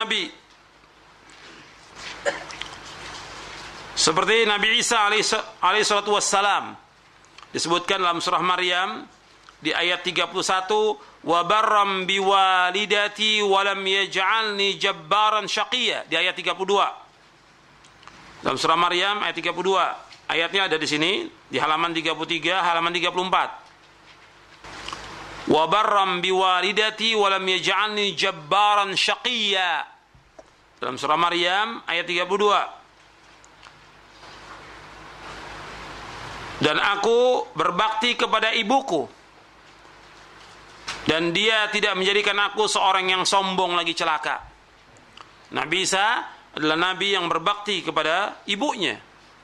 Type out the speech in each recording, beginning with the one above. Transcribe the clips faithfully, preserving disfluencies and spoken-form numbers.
nabi. Seperti Nabi Isa alaihi salatu wassalam disebutkan dalam surah Maryam di ayat tiga puluh satu, wa barram biwalidati wa lam yaj'alni jabbaran syaqiyya, di ayat tiga puluh dua. Dalam surah Maryam ayat tiga puluh dua. Ayatnya ada di sini di halaman tiga puluh tiga, halaman tiga puluh empat. Wa barram biwalidati wa lam yaj'alni jabbaran syaqiyya. Dalam surah Maryam ayat tiga puluh dua. Dan aku berbakti kepada ibuku, dan dia tidak menjadikan aku seorang yang sombong lagi celaka. Nabi Isa adalah nabi yang berbakti kepada ibunya.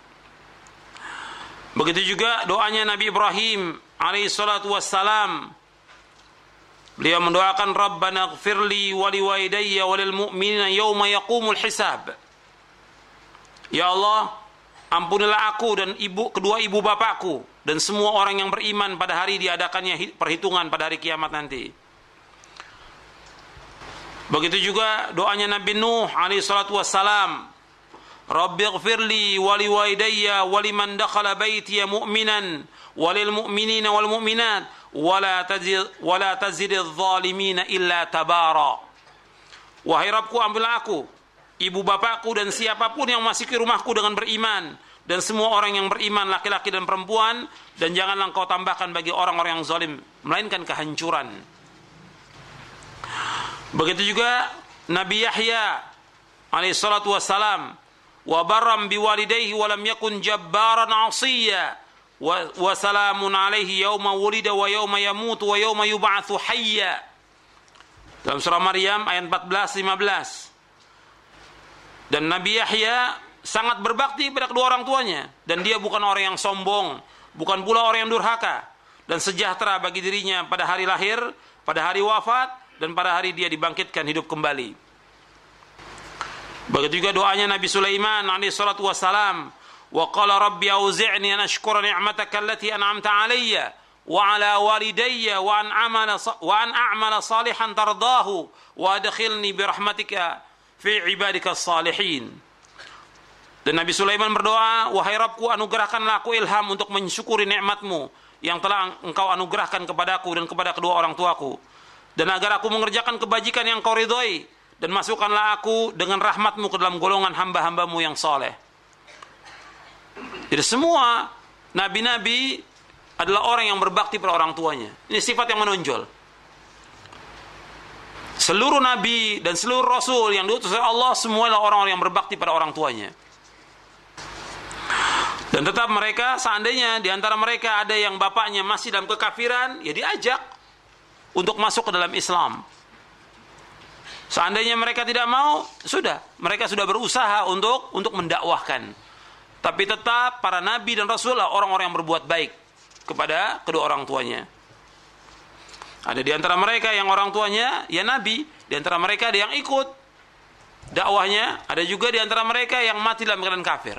Begitu juga doanya Nabi Ibrahim alaihi salatu wassalam. Beliau mendoakan, Rabbana ighfirli wa liwalidayya wa lil mu'minina yawma yaqumul hisab. Ya Allah, ampunilah aku dan ibu kedua ibu bapakku dan semua orang yang beriman pada hari diadakannya perhitungan pada hari kiamat nanti. Begitu juga doanya Nabi Nuh alaihi salatu wassalam, Rabbighfirli wa liwalidayya wa liman dakhala baitiya mu'minan wa lil mu'minina wal mu'minat wa la tazid wa la tazididz zalimina illa tabara. Wahai Rabbku, ampunilah aku, ibu bapakku dan siapapun yang masih ke rumahku dengan beriman, dan semua orang yang beriman laki-laki dan perempuan, dan janganlah engkau tambahkan bagi orang-orang yang zalim melainkan kehancuran. Begitu juga Nabi Yahya alaihi salatu wassalam, wa barram biwalidayhi wa lam yakun jabbaran 'asiyya wa salamun alaihi yauma wulida wa yauma yamutu wa yauma yub'atsu hayya. Dalam surah Maryam ayat empat belas lima belas. Dan Nabi Yahya sangat berbakti kepada kedua orang tuanya, dan dia bukan orang yang sombong, bukan pula orang yang durhaka, dan sejahtera bagi dirinya pada hari lahir, pada hari wafat, dan pada hari dia dibangkitkan hidup kembali. Begitu juga doanya Nabi Sulaiman alaihi salatu wassalam, wa qala rabbi auzi'ni an ashkura ni'mataka allati an'amta 'alayya wa 'ala walidayya wa an a'mala wa an a'mala salihan tardahu wa adkhilni bi rahmatika fi ibadika salihin. Dan Nabi Sulaiman berdoa, wahai Rabbku, anugerahkanlah aku ilham untuk mensyukuri nikmatmu yang telah engkau anugerahkan kepadaku dan kepada kedua orang tuaku, dan agar aku mengerjakan kebajikan yang kau ridhoi, dan masukkanlah aku dengan rahmatmu ke dalam golongan hamba-hambamu yang saleh. Jadi semua nabi-nabi adalah orang yang berbakti pada orang tuanya. Ini sifat yang menonjol. Seluruh nabi dan seluruh rasul yang diutus oleh Allah semuanya orang-orang yang berbakti pada orang tuanya. Dan tetap mereka, seandainya di antara mereka ada yang bapaknya masih dalam kekafiran, ya diajak untuk masuk ke dalam Islam. Seandainya mereka tidak mau, sudah, mereka sudah berusaha untuk untuk mendakwahkan. Tapi tetap para nabi dan rasul lah orang-orang yang berbuat baik kepada kedua orang tuanya. Ada di antara mereka yang orang tuanya ya nabi, di antara mereka ada yang ikut dakwahnya, ada juga di antara mereka yang mati dalam keadaan kafir.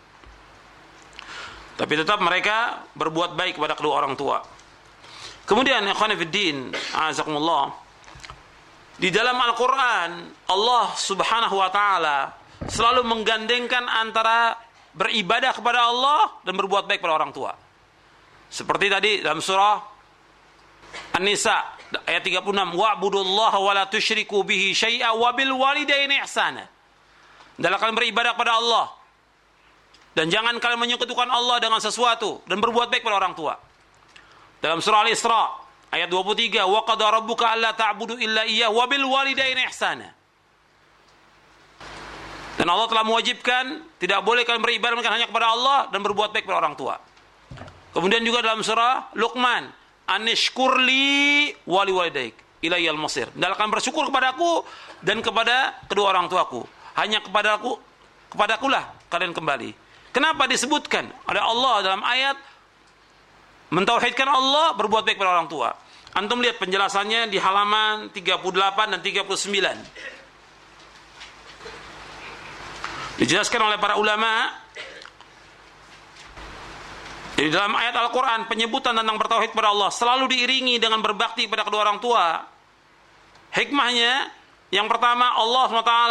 Tapi tetap mereka berbuat baik kepada kedua orang tua. Kemudian ikhwan fillah, azakumullah, di dalam Al-Quran Allah subhanahu wa ta'ala selalu menggandengkan antara beribadah kepada Allah dan berbuat baik kepada orang tua. Seperti tadi dalam surah An-Nisa ayat tiga puluh enam, wa'budullaha wa la tusyriku bihi syai'a wa bil walidaini ihsana. Dalam kalian beribadah kepada Allah dan jangan kalian menyekutukan Allah dengan sesuatu, dan berbuat baik kepada orang tua. Dalam surah Al-Isra ayat dua puluh tiga, wa qada rabbuka alla ta'budu illa iyyahu wa bil walidaini ihsana. Dan Allah telah mewajibkan tidak boleh kalian beribadah hanya kepada Allah dan berbuat baik kepada orang tua. Kemudian juga dalam surah Luqman, anishkurli wali walidaik ilayyal masir. Dan kalian bersyukur kepadaku dan kepada kedua orang tuaku. Hanya kepadaku, kepadakulah kalian kembali. Kenapa disebutkan oleh Allah dalam ayat mentauhidkan Allah, berbuat baik kepada orang tua? Antum lihat penjelasannya di halaman tiga puluh delapan dan tiga puluh sembilan. Dijelaskan oleh para ulama. Di dalam ayat Al-Quran penyebutan tentang bertauhid kepada Allah selalu diiringi dengan berbakti kepada kedua orang tua. Hikmahnya yang pertama, Allah subhanahu wa taala